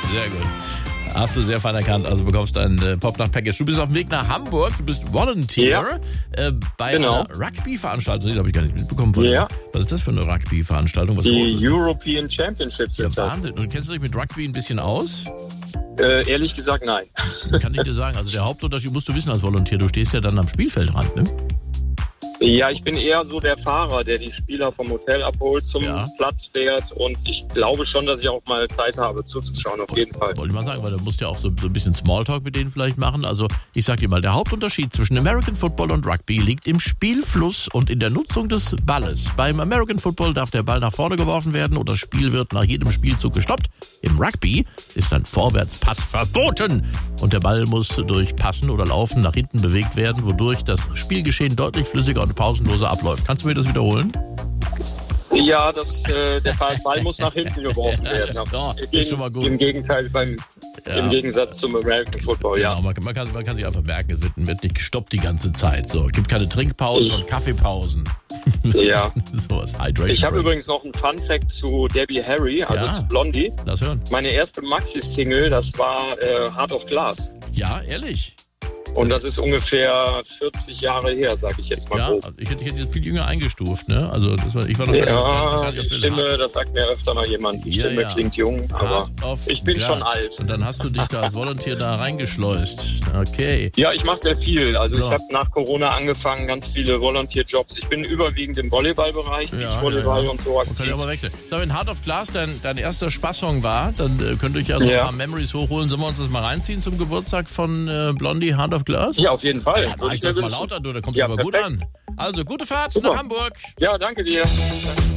Sehr gut. Hast du sehr fein erkannt. Also bekommst dein Popnacht-Package. Du bist auf dem Weg nach Hamburg. Du bist Volunteer bei einer Rugby-Veranstaltung. Die habe ich gar nicht mitbekommen. Was ist das für eine Rugby-Veranstaltung? Die European Championships. Ja, Wahnsinn. Und kennst du dich mit Rugby ein bisschen aus? Ehrlich gesagt, nein. Kann ich dir sagen. Also der Hauptunterschied musst du wissen als Volunteer. Du stehst ja dann am Spielfeldrand, ne? Ja, ich bin eher so der Fahrer, der die Spieler vom Hotel abholt, zum Platz fährt, und ich glaube schon, dass ich auch mal Zeit habe zuzuschauen, auf jeden Fall. Wollte ich mal sagen, weil du musst ja auch so ein bisschen Smalltalk mit denen vielleicht machen. Also ich sag dir mal, der Hauptunterschied zwischen American Football und Rugby liegt im Spielfluss und in der Nutzung des Balles. Beim American Football darf der Ball nach vorne geworfen werden und das Spiel wird nach jedem Spielzug gestoppt. Im Rugby ist ein Vorwärtspass verboten und der Ball muss durch Passen oder Laufen nach hinten bewegt werden, wodurch das Spielgeschehen deutlich flüssiger und pausenloser abläuft. Kannst du mir das wiederholen? Ja, der Ball muss nach hinten geworfen werden. Ist schon mal gut. Im Gegenteil im Gegensatz zum American Football, ja. Man kann sich einfach merken, es wird nicht gestoppt die ganze Zeit. So, es gibt keine Trinkpausen und Kaffeepausen. Ja. Sowas. Hydration. Ich habe übrigens noch einen Fun-Fact zu Debbie Harry, also zu Blondie. Lass hören. Meine erste Maxi-Single, das war Heart of Glass. Ja, ehrlich? Und das ist ungefähr 40 Jahre her, sage ich jetzt mal grob. Ja, ich hätte jetzt viel jünger eingestuft, ne? Also ich war noch die Stimme, das sagt mir öfter mal jemand. Die Stimme klingt jung, aber ich bin schon alt. Und dann hast du dich da als Volunteer da reingeschleust. Okay. Ja, ich mache sehr viel. Also ich habe nach Corona angefangen, ganz viele Volunteer-Jobs. Ich bin überwiegend im Volleyballbereich, Beachvolleyball und so aktiv. Kann ich aber wechseln. Wenn Heart of Glass dein erster Spaß-Song war, dann könnt ihr euch ja so ein paar Memories hochholen. Sollen wir uns das mal reinziehen zum Geburtstag von Blondie, Heart of Glass? Ja, auf jeden Fall. Ja, mach ich das mal lauter, du, da kommst du aber gut an. Also, gute Fahrt nach Hamburg. Ja, danke dir.